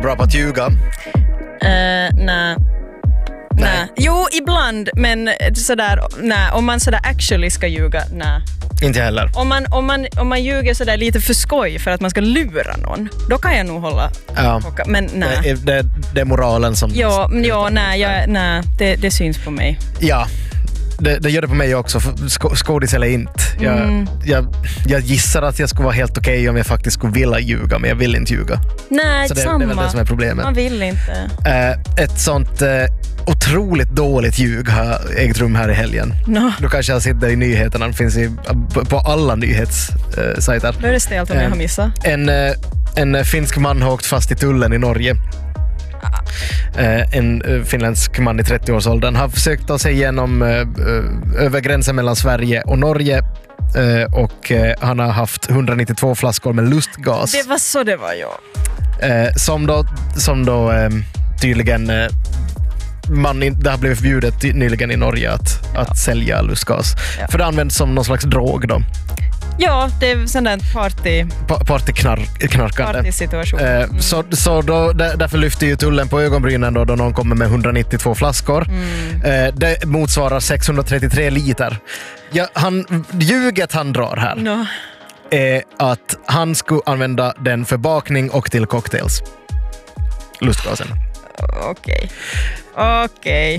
bra på att ljuga? Nej. Jo, ibland, men sådär, nej, om man sådär actually ska ljuga, nej. Inte heller. Om man ljuger sådär lite för skoj för att man ska lura någon, då kan jag nog hålla. Ja. Men nej. Det är moralen som... Nej, det syns på mig. Ja. Det gör det på mig också, skådis eller inte. Jag gissar att jag skulle vara helt okej om jag faktiskt skulle vilja ljuga, men jag vill inte ljuga. Nej, så det är väl det som är problemet. Man vill inte. Ett sånt otroligt dåligt ljug har ägt rum här i helgen. Du kanske har sett det i nyheterna, det finns på alla nyhetssajter. Då är det stelt om jag har missat. En finsk man har åkt fast i tullen i Norge. En finländsk man i 30-årsåldern har försökt ta sig igenom över gränsen mellan Sverige och Norge och han har haft 192 flaskor med lustgas. Det var så det var, ja. Som då tydligen det har blivit förbjudet nyligen i Norge att sälja lustgas. Ja. För det används som någon slags drog då. Ja, det är sån där partyknarkande. Partysituation. Så då, därför lyfter ju tullen på ögonbrynen då någon kommer med 192 flaskor. Det motsvarar 633 liter. Ja, ljuget han drar här är att han skulle använda den för bakning och till cocktails. Lustgasen. Okej.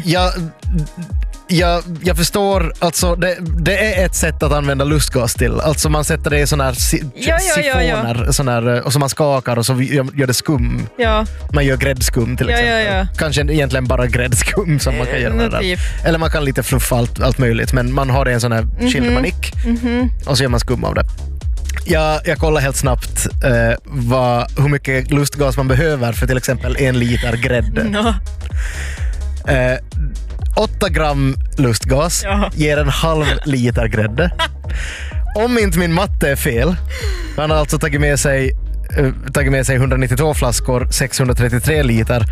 Jag förstår, alltså det är ett sätt att använda lustgas till. Alltså man sätter det i såna här sifoner såna här, och så man skakar och så gör det skum. Ja. Man gör gräddskum till exempel. Ja. Kanske egentligen bara gräddskum som man kan göra med det där. Eller man kan lite fluffa allt möjligt, men man har det i en sån här chilmanick och så gör man skum av det. Jag kollar helt snabbt hur mycket lustgas man behöver för till exempel 1 liter grädde. 8 gram lustgas ger 1/2 liter grädde. Om inte min matte är fel, han har alltså tagit med sig 192 flaskor, 633 liter.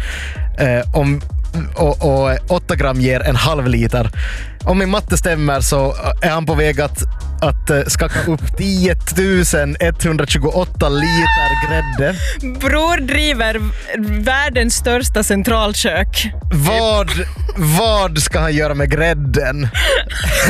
Och 8 gram ger 1/2 liter. Om min matte stämmer så är han på väg att skaka upp 10 128 liter grädde. Bror driver världens största centralkök. Vad ska han göra med grädden?